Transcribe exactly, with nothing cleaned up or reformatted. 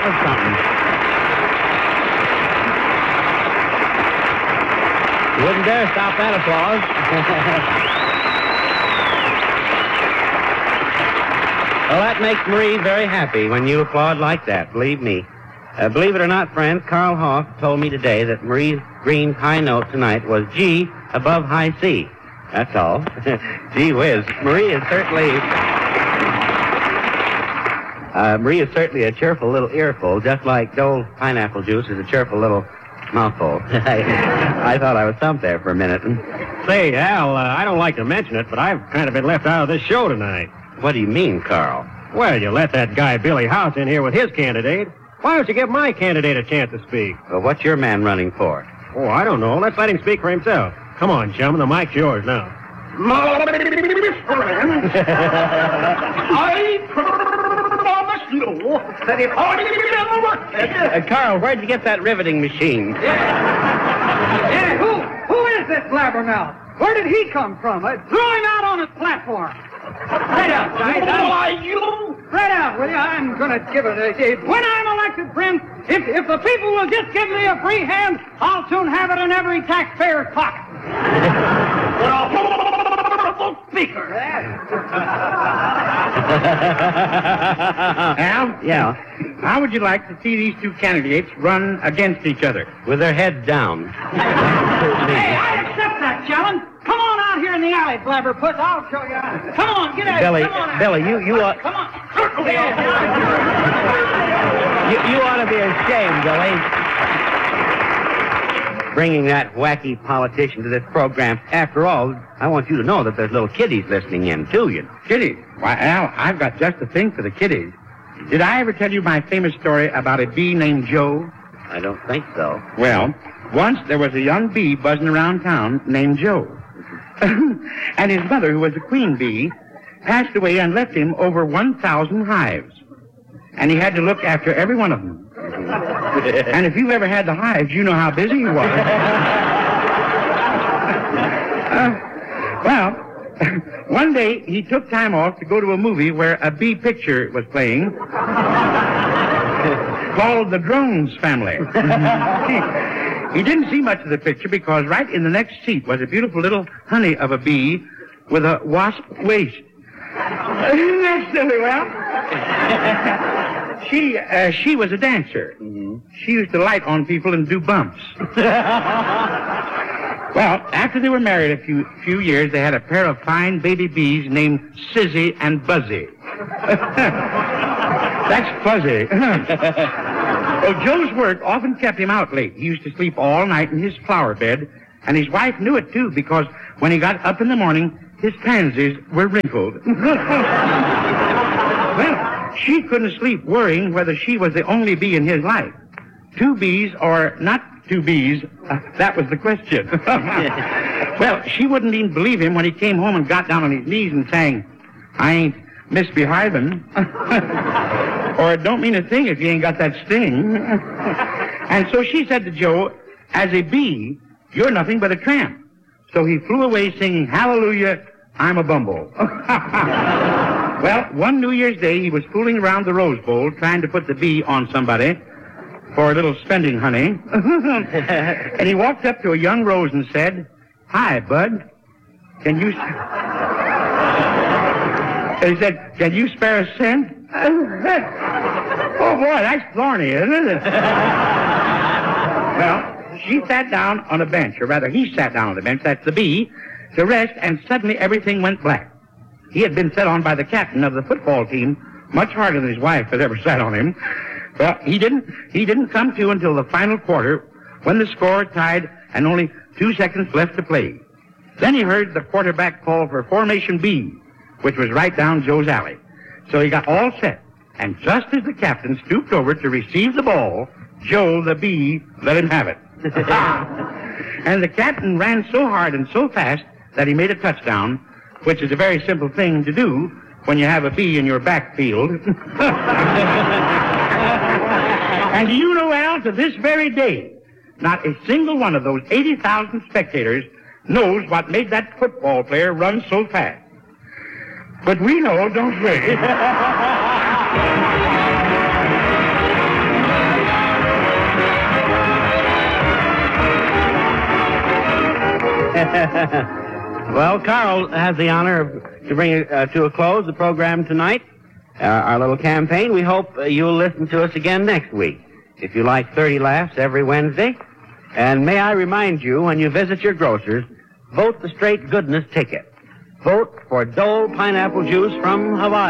that was something. You wouldn't dare stop that applause. Well, that makes Marie very happy when you applaud like that, believe me. Uh, believe it or not, friends, Carl Hoff told me today that Marie Green's high note tonight was G above high C. That's all. Gee whiz. Marie is certainly... Uh, Marie is certainly a cheerful little earful, just like Joel Pineapple Juice is a cheerful little mouthful. I, I thought I was stumped there for a minute. Say, Al, uh, I don't like to mention it, but I've kind of been left out of this show tonight. What do you mean, Carl? Well, you let that guy Billy House in here with his candidate. Why don't you give my candidate a chance to speak? Well, what's your man running for? Oh, I don't know. Let's let him speak for himself. Come on, chum, the mic's yours now. I promise you that if I never worked Uh, Carl, where'd you get that riveting machine? Yeah, who, who is this blabbermouth? Where did he come from? Uh, throw him out on his platform. Right out, guys. Why, you... Right out, will you? I'm going to give it a... When I'm elected, friends, if, if the people will just give me a free hand, I'll soon have it in every taxpayer's pocket. Speaker. Al? Yeah? How would you like to see these two candidates run against each other? With their heads down. Hey, I accept that challenge. Come on out here in the alley, blabberpuss. I'll show you. Come on, get out. Billy, Come on out. Billy, you, you ought... Come on. You, you ought to be ashamed, Billy. Bringing that wacky politician to this program. After all, I want you to know that there's little kiddies listening in, too, you know. Kiddies? Why, Al, I've got just the thing for the kiddies. Did I ever tell you my famous story about a bee named Joe? I don't think so. Well, once there was a young bee buzzing around town named Joe. And his mother, who was a queen bee, passed away and left him over one thousand hives. And he had to look after every one of them. And if you've ever had the hives, you know how busy he was. uh, well, one day he took time off to go to a movie where a bee picture was playing called The Drones Family. He didn't see much of the picture because right in the next seat was a beautiful little honey of a bee with a wasp waist. Isn't that silly, well? She, uh, she was a dancer. Mm-hmm. She used to light on people and do bumps. Well, after they were married a few few years, they had a pair of fine baby bees named Sizzy and Buzzy. That's fuzzy. Well, Joe's work often kept him out late. He used to sleep all night in his flower bed, and his wife knew it, too, because when he got up in the morning, his pansies were wrinkled. Well, she couldn't sleep worrying whether she was the only bee in his life. Two bees or not two bees, uh, that was the question. Well, she wouldn't even believe him when he came home and got down on his knees and sang, I ain't misbehaving. Or don't mean a thing if you ain't got that sting. And so she said to Joe, as a bee, you're nothing but a tramp. So he flew away singing, Hallelujah, I'm a bumble. Well, one New Year's Day, he was fooling around the Rose Bowl trying to put the bee on somebody for a little spending honey. And he walked up to a young rose and said, Hi, bud. Can you... He said, can you spare a cent? Oh, boy, that's thorny, isn't it? Well, she sat down on a bench, or rather, he sat down on a bench, that's the bee, to rest, and suddenly everything went black. He had been set on by the captain of the football team, much harder than his wife had ever sat on him. Well, he didn't, he didn't come to until the final quarter, when the score tied and only two seconds left to play. Then he heard the quarterback call for formation B, which was right down Joe's alley. So he got all set, and just as the captain stooped over to receive the ball, Joe the bee let him have it. And the captain ran so hard and so fast that he made a touchdown, which is a very simple thing to do when you have a bee in your backfield. And do you know, Al, to this very day, not a single one of those eighty thousand spectators knows what made that football player run so fast. But we know, don't we? Well, Carl has the honor of, to bring uh, to a close the program tonight, uh, our little campaign. We hope uh, you'll listen to us again next week, if you like thirty laughs every Wednesday. And may I remind you, when you visit your grocers, vote the straight goodness ticket. Vote for Dole pineapple juice from Hawaii.